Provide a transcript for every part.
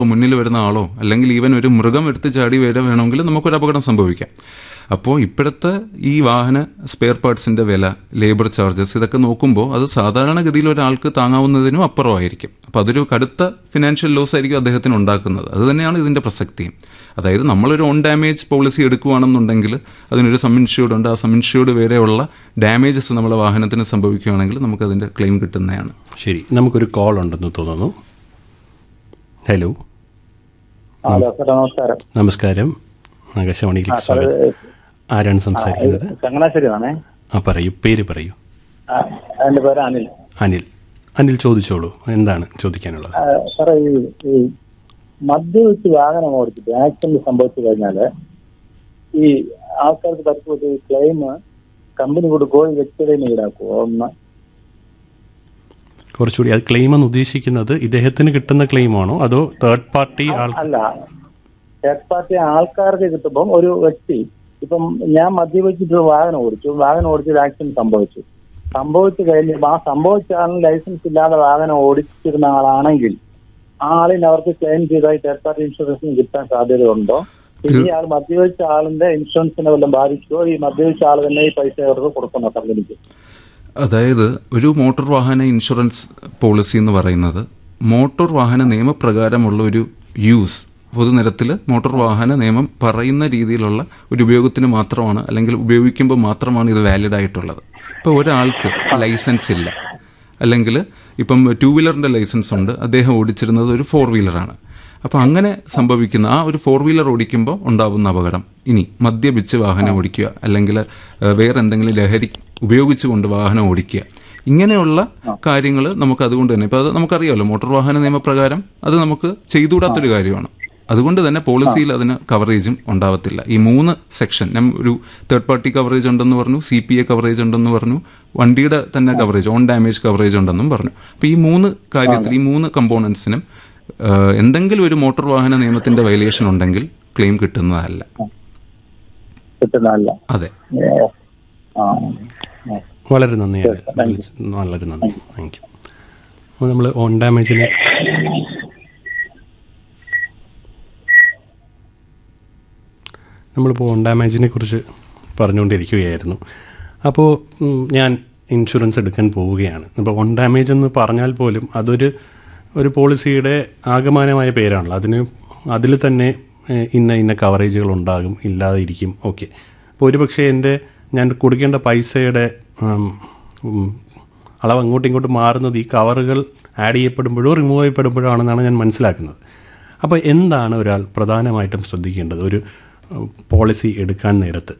മുന്നിൽ വരുന്ന ആളോ അല്ലെങ്കിൽ ഈവൻ ഒരു മൃഗം എടുത്ത് ചാടി വേണമെങ്കിൽ നമുക്കൊരു അപകടം സംഭവിക്കാം. അപ്പോൾ ഇപ്പോഴത്തെ ഈ വാഹന സ്പെയർ പാർട്സിൻ്റെ വില, ലേബർ ചാർജസ്, ഇതൊക്കെ നോക്കുമ്പോൾ അത് സാധാരണഗതിയിൽ ഒരാൾക്ക് താങ്ങാവുന്നതിനും അപ്പുറമായിരിക്കും. അപ്പോൾ അതൊരു കടുത്ത ഫിനാൻഷ്യൽ ലോസ് ആയിരിക്കും അദ്ദേഹത്തിന് ഉണ്ടാക്കുന്നത്. അത് തന്നെയാണ് ഇതിൻ്റെ പ്രസക്തിയും. അതായത് നമ്മളൊരു ഓൺ ഡാമേജ് പോളിസി എടുക്കുകയാണെന്നുണ്ടെങ്കിൽ അതിനൊരു സം ഇൻഷ്യൂർഡ് ഉണ്ട്. ആ സം ഇൻഷ്യൂർഡ് വരെയുള്ള ഡാമേജസ് നമ്മളെ വാഹനത്തിന് സംഭവിക്കുകയാണെങ്കിൽ നമുക്കതിൻ്റെ ക്ലെയിം കിട്ടുന്നതാണ്. ശരി, നമുക്കൊരു കോൾ ഉണ്ടെന്ന് തോന്നുന്നു. ഹലോ. നമസ്കാരം. നമസ്കാരം, ആകാശവാണിയിലേക്ക് സ്വാഗതം. ആരാണ് സംസാരിക്കുന്നത്? ചങ്ങനാശ്ശേരിയാണേ. പറയൂ, പേര് പറയൂ. എന്റെ പേര് അനിൽ. അനിൽ ചോദിച്ചോളൂ, എന്താണ് ചോദിക്കാനുള്ളത്? സാറേ, ഈ മദ്യപിച്ച് വാഹനം ഓടിച്ചിട്ട് ആക്സിഡന്റ് സംഭവിച്ചു കഴിഞ്ഞാല് ഈ ആൾക്കാർക്ക് പറ്റുന്ന ക്ലെയിം കമ്പനി കൊടുക്കുമോ, വ്യക്തിയുടെ ഈടാക്കുമോ? ഒന്ന് കുറച്ചുകൂടി, അത് ക്ലെയിം എന്ന് ഉദ്ദേശിക്കുന്നത് ഇദ്ദേഹത്തിന് കിട്ടുന്ന ക്ലെയിമാണോ അതോ തേർഡ് പാർട്ടി? അല്ല, തേർഡ് പാർട്ടി ആൾക്കാർക്ക് കിട്ടുമ്പം ഒരു വ്യക്തി, ഇപ്പം ഞാൻ മദ്യപിച്ചിട്ട് വാഹനം ഓടിച്ചൊരു ആക്സിഡന്റ് സംഭവിച്ചു കഴിഞ്ഞ് ആ സംഭവിച്ച ആളിന് ലൈസൻസ് ഇല്ലാതെ വാഹനം ഓടിച്ചിരുന്ന ആളാണെങ്കിൽ ആ ആളിന് അവർക്ക് ക്ലെയിം ചെയ്താൽ തേർഡ് പാർട്ടി ഇൻഷുറൻസിന് കിട്ടാൻ സാധ്യതയുണ്ടോ? പിന്നെ ഈ ആൾ മദ്യപിച്ച ആളിന്റെ ഇൻഷുറൻസിനെ വല്ലതും ബാധിക്കുമോ? ഈ മദ്യപിച്ച ആൾ തന്നെ ഈ പൈസ അവർക്ക് കൊടുക്കുന്നോ കമ്പനിക്ക്? അതായത് ഒരു മോട്ടോർ വാഹന ഇൻഷുറൻസ് പോളിസി എന്ന് പറയുന്നത് മോട്ടോർ വാഹന നിയമപ്രകാരമുള്ള ഒരു യൂസ്, പൊതുനിരത്തിൽ മോട്ടോർ വാഹന നിയമം പറയുന്ന രീതിയിലുള്ള ഒരു ഉപയോഗത്തിന് മാത്രമാണ്, അല്ലെങ്കിൽ ഉപയോഗിക്കുമ്പോൾ മാത്രമാണ് ഇത് വാലിഡ് ആയിട്ടുള്ളത്. ഇപ്പോൾ ഒരാൾക്ക് ലൈസൻസ് ഇല്ല, അല്ലെങ്കിൽ ഇപ്പം 2 വീലറിൻ്റെ ലൈസൻസ് ഉണ്ട്, അദ്ദേഹം ഓടിച്ചിരുന്നത് ഒരു 4 വീലറാണ്. അപ്പോൾ അങ്ങനെ സംഭവിക്കുന്ന ആ ഒരു 4 വീലർ ഓടിക്കുമ്പോൾ ഉണ്ടാകുന്ന അപകടം, ഇനി മദ്യപിച്ച് വാഹനം ഓടിക്കുക അല്ലെങ്കിൽ വേറെ എന്തെങ്കിലും ലഹരി ഉപയോഗിച്ചുകൊണ്ട് വാഹനം ഓടിക്കുക, ഇങ്ങനെയുള്ള കാര്യങ്ങൾ നമുക്ക് അതുകൊണ്ട് തന്നെ, ഇപ്പോൾ അത് നമുക്കറിയാമല്ലോ, മോട്ടോർ വാഹന നിയമപ്രകാരം അത് നമുക്ക് ചെയ്തുകൂടാത്തൊരു കാര്യമാണ്. അതുകൊണ്ട് തന്നെ പോളിസിയിൽ അതിന് കവറേജും ഉണ്ടാവത്തില്ല. ഈ 3 സെക്ഷൻ, ഒരു തേർഡ് പാർട്ടി കവറേജ് ഉണ്ടെന്ന് പറഞ്ഞു, CPA കവറേജ് ഉണ്ടെന്ന് പറഞ്ഞു, വണ്ടിയുടെ തന്നെ കവറേജ്, ഓൺ ഡാമേജ് കവറേജ് ഉണ്ടെന്നും പറഞ്ഞു. അപ്പോൾ ഈ 3 കാര്യത്തിൽ, ഈ 3 കമ്പോണൻസിനും എന്തെങ്കിലും ഒരു മോട്ടോർ വാഹന നിയമത്തിന്റെ വയലേഷൻ ഉണ്ടെങ്കിൽ ക്ലെയിം കിട്ടുന്നതല്ല. അതെ. വളരെ നന്ദി, വളരെ നന്ദി, താങ്ക് യു. അപ്പോൾ നമ്മൾ ഓൺ ഡാമേജിനെ കുറിച്ച് പറഞ്ഞുകൊണ്ടിരിക്കുകയായിരുന്നു. അപ്പോൾ ഞാൻ ഇൻഷുറൻസ് എടുക്കാൻ പോവുകയാണ്. അപ്പോൾ ഓൺ ഡാമേജ് എന്ന് പറഞ്ഞാൽ പോലും ഒരു പോളിസിയുടെ ആകമാനമായ പേരാണല്ലോ. അതിൽ തന്നെ ഇന്ന കവറേജുകൾ ഉണ്ടാകും, ഇല്ലാതെ ഇരിക്കും. ഓക്കെ, അപ്പോൾ ഒരുപക്ഷെ ഞാൻ കൊടുക്കേണ്ട പൈസയുടെ അളവ് അങ്ങോട്ടും ഇങ്ങോട്ടും മാറുന്നത് ഈ കവറുകൾ ആഡ് ചെയ്യപ്പെടുമ്പോഴോ റിമൂവ് ചെയ്യപ്പെടുമ്പോഴോ ആണെന്നാണ് ഞാൻ മനസ്സിലാക്കുന്നത്. അപ്പോൾ എന്താണ് ഒരാൾ പ്രധാനമായിട്ടും ശ്രദ്ധിക്കേണ്ടത് ഒരു പോളിസി എടുക്കാൻ നേരത്ത്?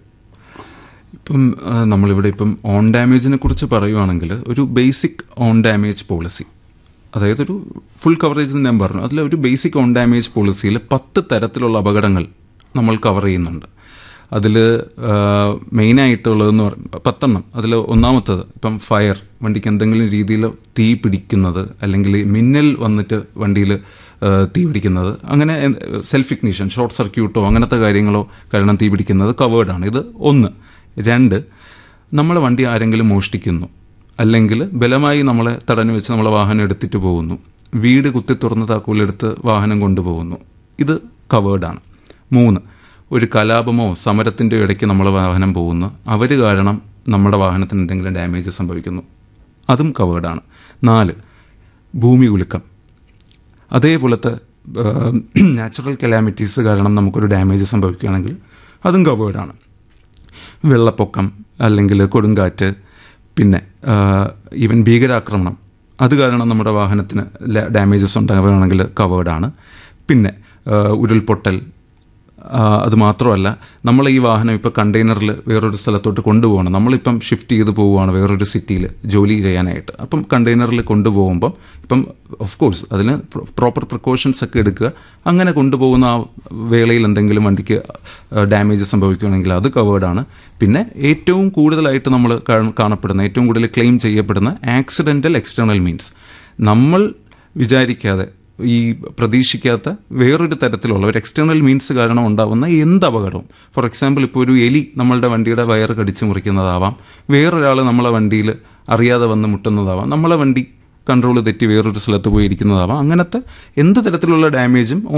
ഇപ്പം നമ്മളിവിടെ ഓൺ ഡാമേജിനെ കുറിച്ച് പറയുവാണെങ്കിൽ, ഒരു ബേസിക് ഓൺ ഡാമേജ് പോളിസി, അതായത് ഒരു ഫുൾ കവറേജ് ഞാൻ പറഞ്ഞു, അതിൽ ഒരു ബേസിക് ഓൺ ഡാമേജ് പോളിസിയിൽ 10 തരത്തിലുള്ള അപകടങ്ങൾ നമ്മൾ കവർ ചെയ്യുന്നുണ്ട്. അതിൽ മെയിനായിട്ടുള്ളതെന്ന് 10 അതിൽ ഒന്നാമത്തത് ഇപ്പം ഫയർ, വണ്ടിക്ക് എന്തെങ്കിലും രീതിയിൽ തീ പിടിക്കുന്നത്, അല്ലെങ്കിൽ മിന്നൽ വന്നിട്ട് വണ്ടിയിൽ തീ പിടിക്കുന്നത്, അങ്ങനെ സെൽഫ് ഇഗ്നിഷൻ, ഷോർട്ട് സർക്യൂട്ടോ അങ്ങനത്തെ കാര്യങ്ങളോ കാരണം തീ പിടിക്കുന്നത് കവേർഡാണ്. ഇത് 1. 2, നമ്മളെ വണ്ടി ആരെങ്കിലും മോഷ്ടിക്കുന്നു, അല്ലെങ്കിൽ ബലമായി നമ്മളെ തടഞ്ഞു വെച്ച് നമ്മളെ വാഹനം എടുത്തിട്ട് പോകുന്നു, വീട് കുത്തി തുറന്ന് താക്കോലെടുത്ത് വാഹനം കൊണ്ടുപോകുന്നു, ഇത് കവേർഡാണ്. 3, ഒരു കലാപമോ സമരത്തിൻ്റെ ഇടയ്ക്ക് നമ്മളെ വാഹനം പോകുന്നു, അവർ കാരണം നമ്മുടെ വാഹനത്തിന് എന്തെങ്കിലും ഡാമേജ് സംഭവിക്കുന്നു, അതും കവേർഡാണ്. 4, ഭൂമി കുലുക്കം, അതേപോലത്തെ നാച്ചുറൽ കലാമിറ്റീസ് കാരണം നമുക്കൊരു ഡാമേജ് സംഭവിക്കുകയാണെങ്കിൽ അതും കവേർഡാണ്. വെള്ളപ്പൊക്കം അല്ലെങ്കിൽ കൊടുങ്കാറ്റ്, പിന്നെ ഈവൻ ഭീകരാക്രമണം, അത് കാരണം നമ്മുടെ വാഹനത്തിന് ഡാമേജസ് ഉണ്ടാവുകയാണെങ്കിൽ കവേർഡാണ്. പിന്നെ ഉരുൾപൊട്ടൽ, അതുമാത്രമല്ല, നമ്മൾ ഈ വാഹനം ഇപ്പോൾ കണ്ടെയ്നറിൽ വേറൊരു സ്ഥലത്തോട്ട് കൊണ്ടുപോകണം, നമ്മളിപ്പം ഷിഫ്റ്റ് ചെയ്ത് പോവുകയാണ് വേറൊരു സിറ്റിയിൽ ജോലി ചെയ്യാനായിട്ട്. അപ്പം കണ്ടെയ്നറിൽ കൊണ്ടുപോകുമ്പം ഓഫ് കോഴ്സ് അതിന് പ്രോപ്പർ പ്രിക്കോഷൻസ് ഒക്കെ എടുക്കുക. അങ്ങനെ കൊണ്ടുപോകുന്ന ആ വേളയിൽ എന്തെങ്കിലും വണ്ടിക്ക് ഡാമേജ് സംഭവിക്കുകയാണെങ്കിൽ അത് കവേർഡാണ്. പിന്നെ ഏറ്റവും കൂടുതലായിട്ട് നമ്മൾ കാണപ്പെടുന്ന, ഏറ്റവും കൂടുതൽ ക്ലെയിം ചെയ്യപ്പെടുന്ന ആക്സിഡൻ്റൽ എക്സ്റ്റേണൽ മീൻസ്, നമ്മൾ വിചാരിക്കാതെ ഈ പ്രതീക്ഷിക്കാത്ത വേറൊരു തരത്തിലുള്ള ഒരു എക്സ്റ്റേണൽ മീൻസ് കാരണം ഉണ്ടാകുന്ന എന്ത് അപകടവും, ഫോർ എക്സാമ്പിൾ ഇപ്പോൾ ഒരു എലി നമ്മളുടെ വണ്ടിയുടെ വയർ കടിച്ചു മുറിക്കുന്നതാവാം, വേറൊരാൾ നമ്മളെ വണ്ടിയിൽ അറിയാതെ വന്ന് മുട്ടുന്നതാവാം, നമ്മളെ വണ്ടി കൺട്രോൾ തെറ്റി വേറൊരു സ്ഥലത്ത് പോയി ഇരിക്കുന്നതാവാം, അങ്ങനത്തെ എന്ത് തരത്തിലുള്ള ഡാമേജും